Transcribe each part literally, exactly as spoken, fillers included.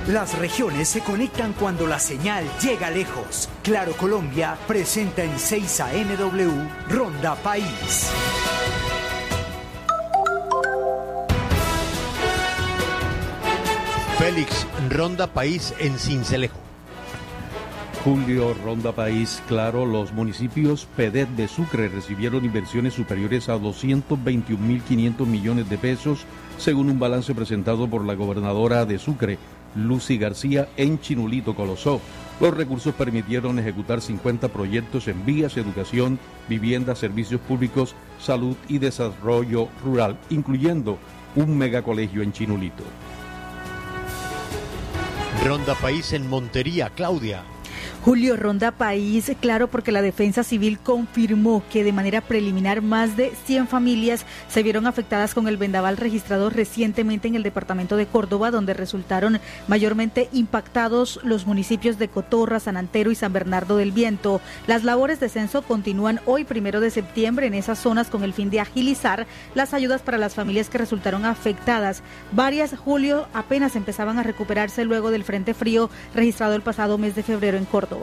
Las regiones se conectan cuando la señal llega lejos. Claro Colombia presenta en seis A M W Ronda País. Félix, Ronda País en Sincelejo. Julio, Ronda País, claro, los municipios P D E T de Sucre recibieron inversiones superiores a doscientos veintiún mil quinientos millones de pesos, según un balance presentado por la gobernadora de Sucre, Lucy García, en Chinulito, Colosó. Los recursos permitieron ejecutar cincuenta proyectos en vías, educación, vivienda, servicios públicos, salud y desarrollo rural, incluyendo un megacolegio en Chinulito. Ronda País en Montería, Claudia. Julio, Ronda País, claro, porque la Defensa Civil confirmó que de manera preliminar más de cien familias se vieron afectadas con el vendaval registrado recientemente en el departamento de Córdoba, donde resultaron mayormente impactados los municipios de Cotorra, San Antero y San Bernardo del Viento. Las labores de censo continúan hoy, primero de septiembre, en esas zonas con el fin de agilizar las ayudas para las familias que resultaron afectadas. Varias, Julio, apenas empezaban a recuperarse luego del frente frío registrado el pasado mes de febrero en Córdoba.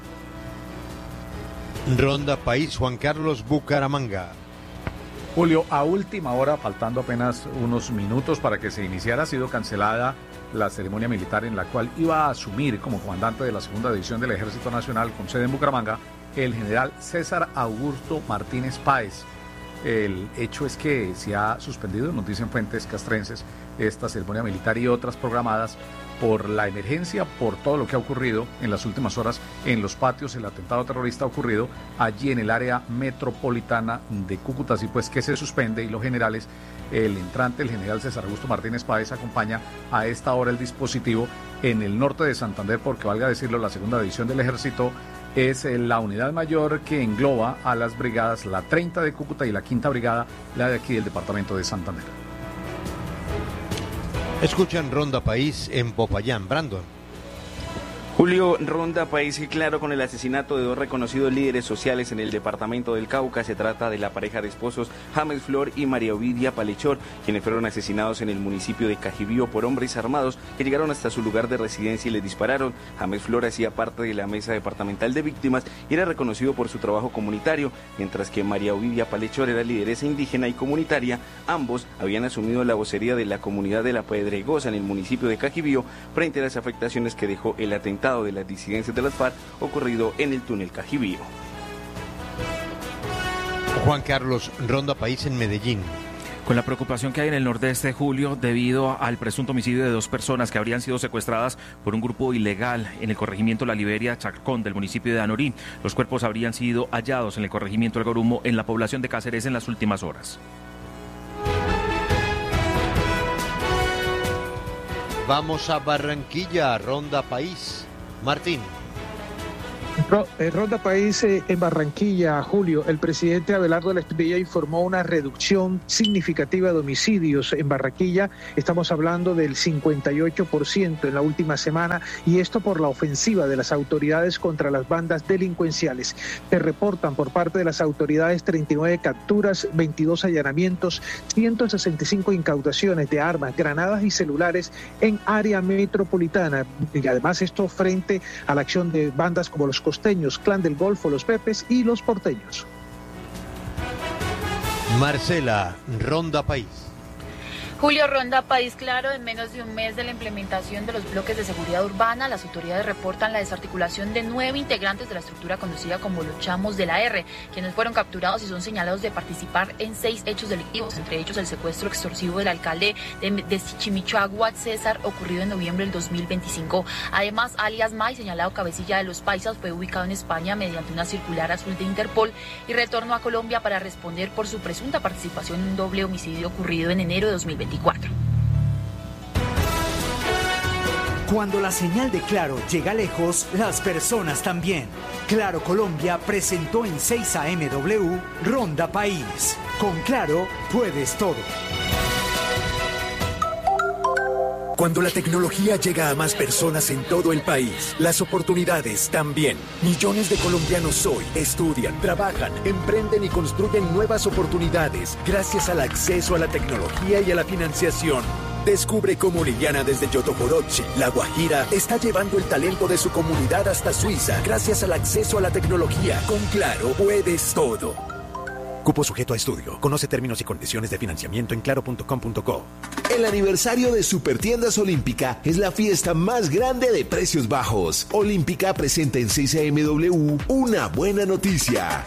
Ronda País, Juan Carlos, Bucaramanga. Julio, a última hora, faltando apenas unos minutos para que se iniciara, ha sido cancelada la ceremonia militar en la cual iba a asumir como comandante de la segunda división del Ejército Nacional con sede en Bucaramanga el general César Augusto Martínez Páez. El hecho es que se ha suspendido, nos dicen fuentes castrenses, esta ceremonia militar y otras programadas por la emergencia, por todo lo que ha ocurrido en las últimas horas en los patios, el atentado terrorista ha ocurrido allí en el área metropolitana de Cúcuta, así pues que se suspende y los generales, el entrante, el general César Augusto Martínez Páez, acompaña a esta hora el dispositivo en el norte de Santander, porque valga decirlo, la segunda división del ejército es la unidad mayor que engloba a las brigadas, la treinta de Cúcuta y la quinta brigada, la de aquí del departamento de Santander. Escuchan Ronda País en Popayán, Brandon. Julio, Ronda País, y claro, con el asesinato de dos reconocidos líderes sociales en el departamento del Cauca. Se trata de la pareja de esposos James Flor y María Ovidia Palechor, quienes fueron asesinados en el municipio de Cajibío por hombres armados que llegaron hasta su lugar de residencia y les dispararon. James Flor hacía parte de la mesa departamental de víctimas y era reconocido por su trabajo comunitario, mientras que María Ovidia Palechor era lideresa indígena y comunitaria. Ambos habían asumido la vocería de la comunidad de La Pedregosa en el municipio de Cajibío frente a las afectaciones que dejó el atentado de las disidencias de las FARC ocurrido en el túnel Cajibío. Juan Carlos, Ronda País en Medellín. Con la preocupación que hay en el nordeste, Julio, debido al presunto homicidio de dos personas que habrían sido secuestradas por un grupo ilegal en el corregimiento La Liberia Chacón del municipio de Anorí. Los cuerpos habrían sido hallados en el corregimiento El Gorumo en la población de Cáceres en las últimas horas. Vamos a Barranquilla, Ronda País. Martín. Ronda País eh, en Barranquilla, Julio. El presidente Abelardo Lespedilla informó una reducción significativa de homicidios en Barranquilla. Estamos hablando del cincuenta y ocho por ciento en la última semana, y esto por la ofensiva de las autoridades contra las bandas delincuenciales. Se reportan por parte de las autoridades treinta y nueve capturas, veintidós allanamientos, ciento sesenta y cinco incautaciones de armas, granadas y celulares en área metropolitana. Y además esto frente a la acción de bandas como los costeños, Clan del Golfo, los Pepes y los porteños. Marcela, Ronda País. Julio, Ronda País, claro, en menos de un mes de la implementación de los bloques de seguridad urbana, las autoridades reportan la desarticulación de nueve integrantes de la estructura conocida como los Chamos de la R, quienes fueron capturados y son señalados de participar en seis hechos delictivos, entre ellos el secuestro extorsivo del alcalde de, de Chimichagua, César, ocurrido en noviembre del dos mil veinticinco. Además, alias May, señalado cabecilla de los Paisas, fue ubicado en España mediante una circular azul de Interpol y retornó a Colombia para responder por su presunta participación en un doble homicidio ocurrido en enero de dos mil veinticuatro. Cuando la señal de Claro llega lejos, las personas también. Claro Colombia presentó en seis A M W Ronda País. Con Claro puedes todo. Cuando la tecnología llega a más personas en todo el país, las oportunidades también. Millones de colombianos hoy estudian, trabajan, emprenden y construyen nuevas oportunidades gracias al acceso a la tecnología y a la financiación. Descubre cómo Liliana desde Yotokorochi, La Guajira, está llevando el talento de su comunidad hasta Suiza gracias al acceso a la tecnología. Con Claro, puedes todo. Cupo sujeto a estudio. Conoce términos y condiciones de financiamiento en claro punto com punto co. El aniversario de Supertiendas Olímpica es la fiesta más grande de precios bajos. Olímpica presenta en seis A M W una buena noticia.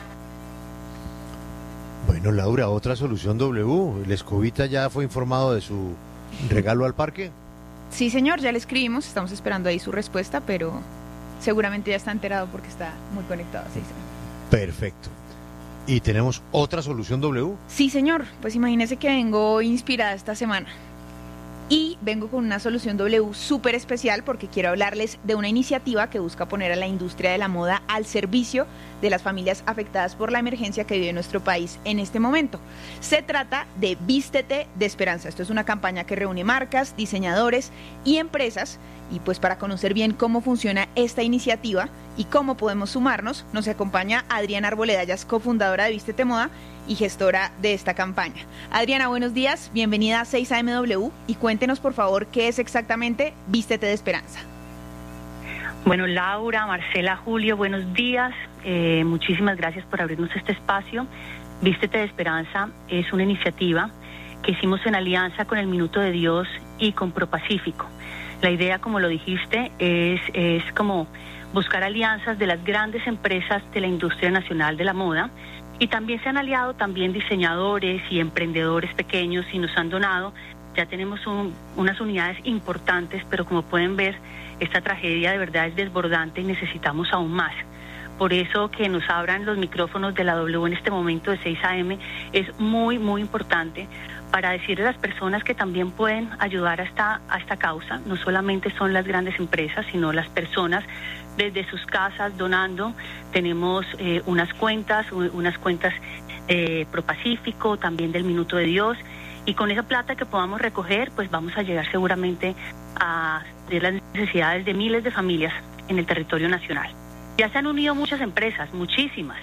Bueno, Laura, otra solución W. ¿El Escobita ya fue informado de su regalo al parque? Sí, señor, ya le escribimos, estamos esperando ahí su respuesta, pero seguramente ya está enterado porque está muy conectado. Sí, perfecto. ¿Y tenemos otra solución W? Sí, señor, pues imagínese que vengo inspirada esta semana. Y vengo con una solución W súper especial porque quiero hablarles de una iniciativa que busca poner a la industria de la moda al servicio de las familias afectadas por la emergencia que vive nuestro país en este momento. Se trata de Vístete de Esperanza. Esto es una campaña que reúne marcas, diseñadores y empresas. Y pues para conocer bien cómo funciona esta iniciativa y cómo podemos sumarnos, nos acompaña Adriana Arboleda, ella es cofundadora de Vístete Moda y gestora de esta campaña. Adriana, buenos días, bienvenida a seis A M W y cuéntenos por favor qué es exactamente Vístete de Esperanza. Bueno, Laura, Marcela, Julio, buenos días, eh, muchísimas gracias por abrirnos este espacio. Vístete de Esperanza es una iniciativa que hicimos en alianza con el Minuto de Dios y con ProPacífico. La idea, como lo dijiste, es, es como buscar alianzas de las grandes empresas de la industria nacional de la moda y también se han aliado también diseñadores y emprendedores pequeños y nos han donado. Ya tenemos un, unas unidades importantes, pero como pueden ver, esta tragedia de verdad es desbordante y necesitamos aún más. Por eso que nos abran los micrófonos de la W en este momento de seis A M es muy, muy importante para decirle a las personas que también pueden ayudar a esta, a esta causa. No solamente son las grandes empresas, sino las personas desde sus casas donando. Tenemos eh, unas cuentas, unas cuentas eh, ProPacífico, también del Minuto de Dios, y con esa plata que podamos recoger, pues vamos a llegar seguramente a las necesidades de miles de familias en el territorio nacional. Ya se han unido muchas empresas, muchísimas.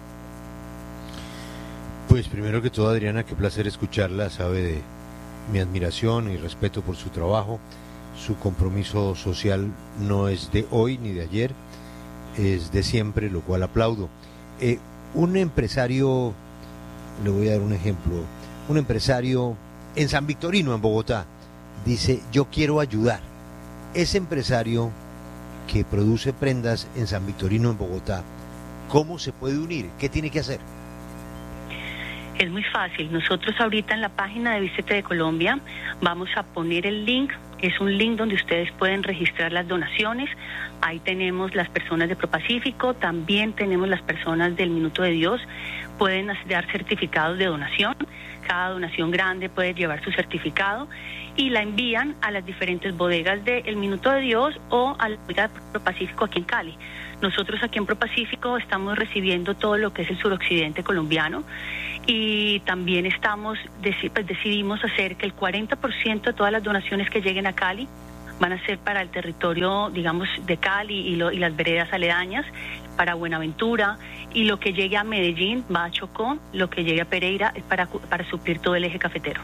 Pues primero que todo, Adriana, qué placer escucharla, sabe de mi admiración y respeto por su trabajo. Su compromiso social no es de hoy ni de ayer, es de siempre, lo cual aplaudo. Eh, un empresario, le voy a dar un ejemplo, un empresario en San Victorino, en Bogotá, dice, yo quiero ayudar. Ese empresario que produce prendas en San Victorino, en Bogotá, ¿cómo se puede unir? ¿Qué tiene que hacer? Es muy fácil. Nosotros ahorita en la página de Vístete de Colombia vamos a poner el link. Es un link donde ustedes pueden registrar las donaciones. Ahí tenemos las personas de ProPacífico, también tenemos las personas del Minuto de Dios. Pueden dar certificados de donación. Cada donación grande puede llevar su certificado y la envían a las diferentes bodegas del Minuto de Dios o a la bodega de ProPacífico aquí en Cali. Nosotros aquí en ProPacífico estamos recibiendo todo lo que es el suroccidente colombiano y también estamos pues decidimos hacer que el cuarenta por ciento de todas las donaciones que lleguen a Cali van a ser para el territorio, digamos, de Cali y, lo, y las veredas aledañas, para Buenaventura, y lo que llegue a Medellín va a Chocó, lo que llegue a Pereira es para, para suplir todo el eje cafetero.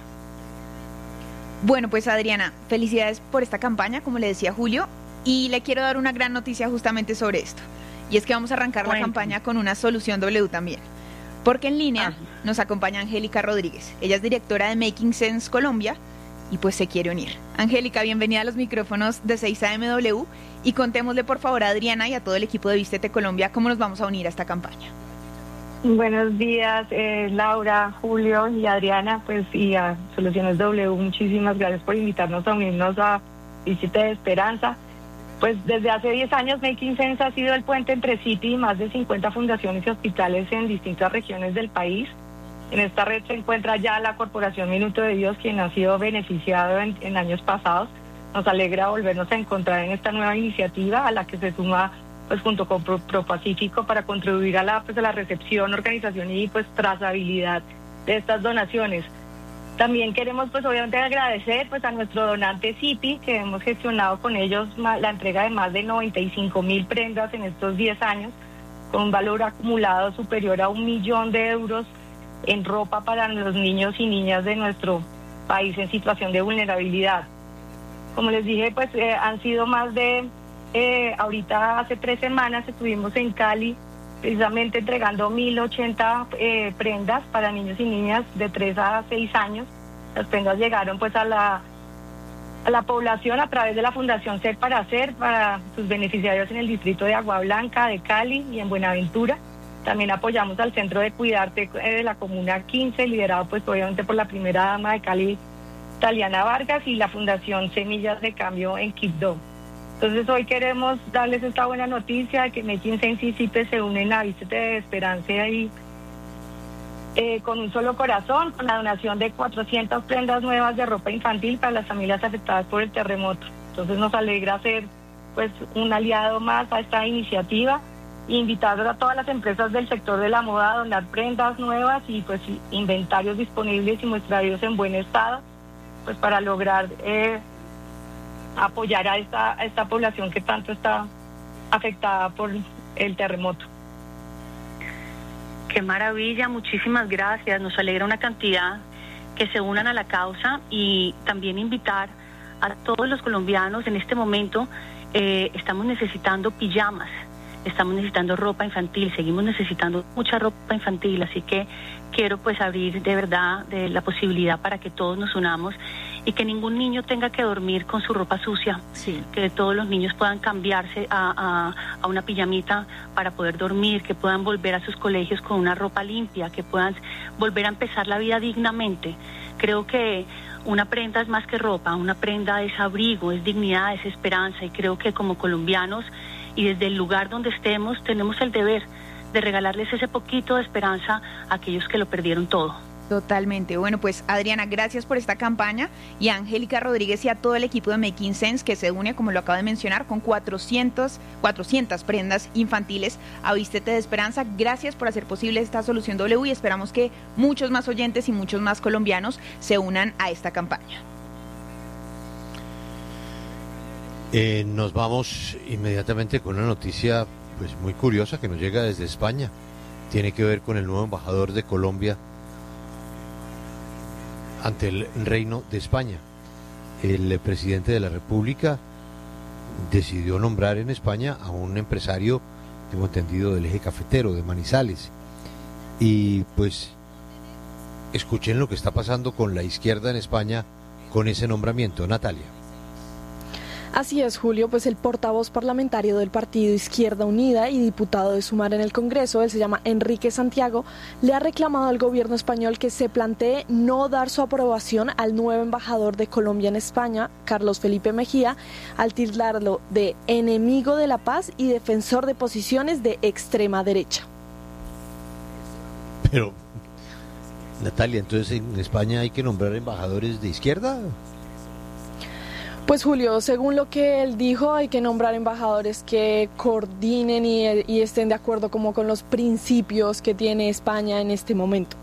Bueno, pues Adriana, felicidades por esta campaña, como le decía Julio, y le quiero dar una gran noticia justamente sobre esto, y es que vamos a arrancar Cuéntame. la campaña con una solución W también, porque en línea ah. nos acompaña Angélica Rodríguez, ella es directora de Making Sense Colombia, y pues se quiere unir. Angélica, bienvenida a los micrófonos de seis A M W y contémosle por favor a Adriana y a todo el equipo de Vístete Colombia cómo nos vamos a unir a esta campaña. Buenos días, eh, Laura, Julio y Adriana, pues y a Soluciones W, muchísimas gracias por invitarnos a unirnos a Vístete de Esperanza. Pues desde hace diez años Making Sense ha sido el puente entre City y más de cincuenta fundaciones y hospitales en distintas regiones del país. En esta red se encuentra ya la Corporación Minuto de Dios, quien ha sido beneficiado en, en años pasados. Nos alegra volvernos a encontrar en esta nueva iniciativa a la que se suma pues junto con Pro, ProPacífico para contribuir a la, pues, a la recepción, organización y pues trazabilidad de estas donaciones. También queremos pues obviamente agradecer pues a nuestro donante City, que hemos gestionado con ellos la entrega de más de noventa y cinco mil prendas en estos diez años, con un valor acumulado superior a un millón de euros en ropa para los niños y niñas de nuestro país en situación de vulnerabilidad. Como les dije, pues eh, han sido más de, eh, ahorita hace tres semanas estuvimos en Cali, precisamente entregando mil ochenta eh, prendas para niños y niñas de tres a seis años. Las prendas llegaron pues a la, a la población a través de la Fundación Ser para Hacer, para sus beneficiarios en el distrito de Agua Blanca, de Cali y en Buenaventura. También apoyamos al Centro de Cuidarte de la Comuna quince, liderado pues obviamente por la primera dama de Cali, Taliana Vargas, y la Fundación Semillas de Cambio en Quibdó. Entonces hoy queremos darles esta buena noticia de que Making Sense y CIPE se unen a Vístete de Esperanza y eh, con un solo corazón, con la donación de cuatrocientas prendas nuevas de ropa infantil para las familias afectadas por el terremoto. Entonces nos alegra ser pues un aliado más a esta iniciativa e invitar a todas las empresas del sector de la moda a donar prendas nuevas y pues inventarios disponibles y muestrarios en buen estado, pues para lograr eh, apoyar a esta, a esta población que tanto está afectada por el terremoto. Qué maravilla, muchísimas gracias. Nos alegra una cantidad que se unan a la causa, y también invitar a todos los colombianos. En este momento eh, estamos necesitando pijamas, estamos necesitando ropa infantil, seguimos necesitando mucha ropa infantil, así que quiero pues abrir de verdad de la posibilidad para que todos nos unamos y que ningún niño tenga que dormir con su ropa sucia, sí. Que todos los niños puedan cambiarse a, a, a una pijamita para poder dormir, que puedan volver a sus colegios con una ropa limpia, que puedan volver a empezar la vida dignamente. Creo que una prenda es más que ropa, una prenda es abrigo, es dignidad, es esperanza, y creo que como colombianos y desde el lugar donde estemos tenemos el deber de regalarles ese poquito de esperanza a aquellos que lo perdieron todo. Totalmente. Bueno, pues Adriana, gracias por esta campaña, y a Angélica Rodríguez y a todo el equipo de Making Sense, que se une, como lo acaba de mencionar, con cuatrocientas prendas infantiles a Vístete de Esperanza. Gracias por hacer posible esta Solución W, y esperamos que muchos más oyentes y muchos más colombianos se unan a esta campaña. Eh, nos vamos inmediatamente con una noticia pues muy curiosa que nos llega desde España. Tiene que ver con el nuevo embajador de Colombia ante el Reino de España. El presidente de la República decidió nombrar en España a un empresario, tengo entendido, del eje cafetero de Manizales. Y pues escuchen lo que está pasando con la izquierda en España con ese nombramiento. Natalia. Así es, Julio, pues el portavoz parlamentario del partido Izquierda Unida y diputado de Sumar en el Congreso, él se llama Enrique Santiago, le ha reclamado al gobierno español que se plantee no dar su aprobación al nuevo embajador de Colombia en España, Carlos Felipe Mejía, al tildarlo de enemigo de la paz y defensor de posiciones de extrema derecha. Pero, Natalia, entonces en España hay que nombrar embajadores de izquierda. Pues Julio, según lo que él dijo, hay que nombrar embajadores que coordinen y, y estén de acuerdo como con los principios que tiene España en este momento.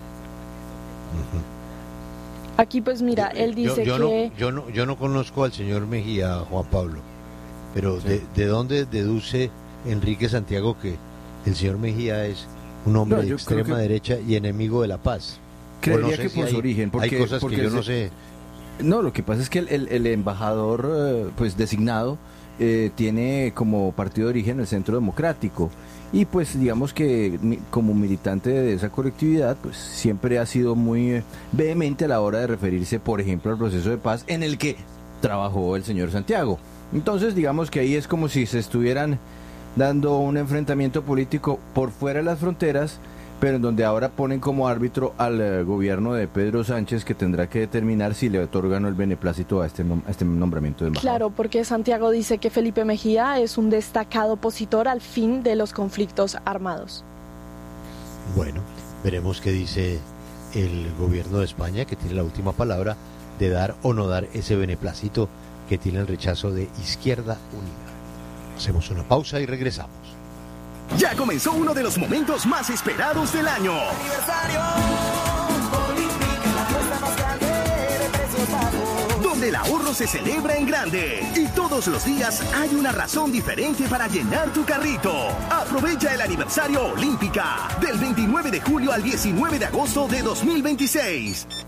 Uh-huh. Aquí pues mira, yo, él dice yo, yo que... No, yo, no, yo no conozco al señor Mejía, Juan Pablo, pero sí. de, ¿de dónde deduce Enrique Santiago que el señor Mejía es un hombre no, de extrema que... derecha y enemigo de la paz? Creería no sé que si por hay, su origen, porque, hay cosas porque que yo se... no sé... No, lo que pasa es que el, el, el embajador eh, pues designado eh, tiene como partido de origen el Centro Democrático, y pues digamos que mi, como militante de esa colectividad pues siempre ha sido muy eh, vehemente a la hora de referirse, por ejemplo, al proceso de paz en el que trabajó el señor Santiago. Entonces digamos que ahí es como si se estuvieran dando un enfrentamiento político por fuera de las fronteras, pero en donde ahora ponen como árbitro al eh, gobierno de Pedro Sánchez, que tendrá que determinar si le otorgan el beneplácito a este, nom- a este nombramiento de embajador. Claro, porque Santiago dice que Felipe Mejía es un destacado opositor al fin de los conflictos armados. Bueno, veremos qué dice el gobierno de España, que tiene la última palabra de dar o no dar ese beneplácito que tiene el rechazo de Izquierda Unida. Hacemos una pausa y regresamos. Ya comenzó uno de los momentos más esperados del año. Aniversario Olímpica, la fiesta más grande de precios bajos. Donde el ahorro se celebra en grande. Y todos los días hay una razón diferente para llenar tu carrito. Aprovecha el aniversario Olímpica del veintinueve de julio al diecinueve de agosto de dos mil veintiséis.